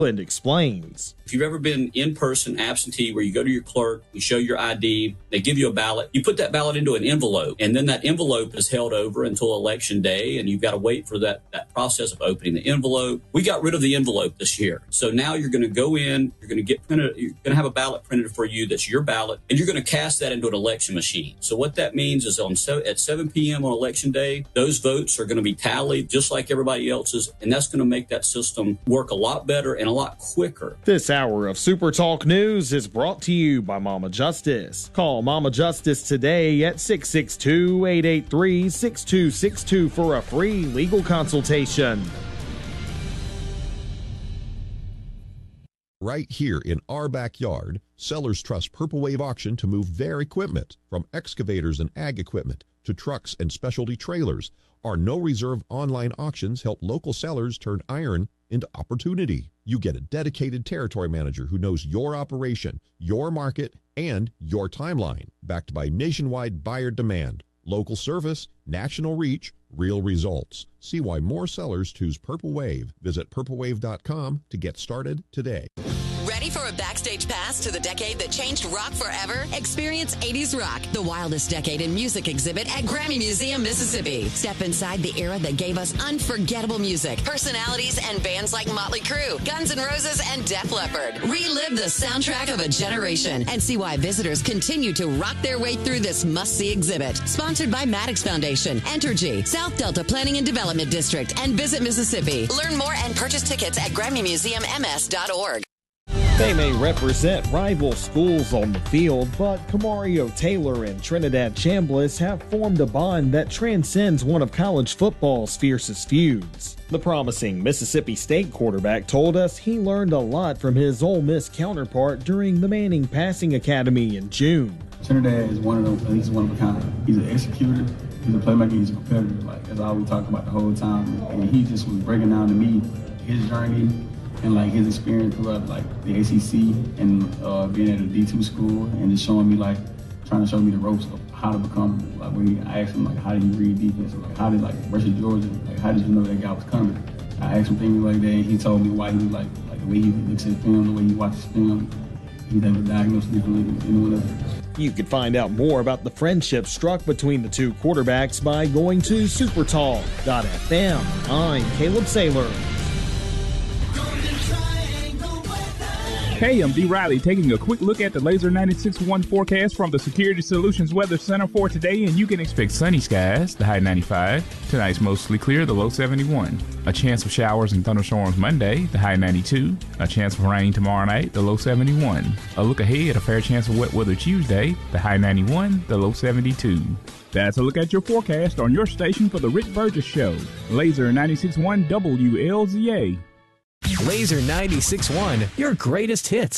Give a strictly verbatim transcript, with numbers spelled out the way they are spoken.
and explains. If you've ever been in person absentee where you go to your clerk, you show your I D, they give you a ballot, you put that ballot into an envelope, and then that envelope is held over until election day, and you've got to wait for that, that process of opening the envelope. We got rid of the envelope this year. So now you're going to go in, you're going to get printed, you're going to have a ballot printed for you that's your ballot, and you're going to cast that into an election machine. So what that means is on at seven p.m. on election day, those votes are going to be tallied just like everybody else's, and that's going to make that system work a lot better and a lot quicker. This hour of Super Talk News is brought to you by Mama Justice. Call Mama Justice today at six six two, eight eight three, six two six two for a free legal consultation. Right here in our backyard, sellers trust Purple Wave Auction to move their equipment, from excavators and ag equipment to trucks and specialty trailers. Our no-reserve online auctions help local sellers turn iron into opportunity. You get a dedicated territory manager who knows your operation, your market, and your timeline, backed by nationwide buyer demand, local service, national reach, real results. See why more sellers choose Purple Wave. Visit purple wave dot com to get started today. Ready for a backstage pass to the decade that changed rock forever? Experience eighties Rock, the wildest decade in music exhibit at Grammy Museum, Mississippi. Step inside the era that gave us unforgettable music, personalities, and bands like Motley Crue, Guns N' Roses, and Def Leppard. Relive the soundtrack of a generation and see why visitors continue to rock their way through this must-see exhibit. Sponsored by Maddox Foundation, Entergy, South Delta Planning and Development District, and Visit Mississippi. Learn more and purchase tickets at Grammy Museum M S dot org. They may represent rival schools on the field, but Camario Taylor and Trinidad Chambliss have formed a bond that transcends one of college football's fiercest feuds. The promising Mississippi State quarterback told us he learned a lot from his Ole Miss counterpart during the Manning Passing Academy in June. Trinidad is one of those, he's one of a kind. He's an executor, he's a playmaker, he's a competitor. Like, that's all we talk about the whole time. And he just was breaking down to me his journey and like his experience throughout like the A C C and uh, being at a D two school, and just showing me like, trying to show me the ropes of how to become, like when he, I asked him like, how did you read defense? Like how did like versus Georgia, like how did you know that guy was coming? I asked him things like that, and he told me why he was like, like the way he looks at film, the way he watches film, he's able to diagnose differently than anyone else. You can find out more about the friendship struck between the two quarterbacks by going to supertalk dot f m. I'm Caleb Saylor. Hey, I'm D. Riley taking a quick look at the Laser ninety-six point one forecast from the Security Solutions Weather Center for today, and you can expect sunny skies, the high ninety-five. Tonight's mostly clear, the low seventy-one. A chance of showers and thunderstorms Monday, the high ninety-two. A chance of rain tomorrow night, the low seventy-one. A look ahead, a fair chance of wet weather Tuesday, the high ninety-one, the low seventy-two. That's a look at your forecast on your station for the Rick Burgess Show. Laser ninety-six point one W L Z A. Laser ninety-six point one, your greatest hits.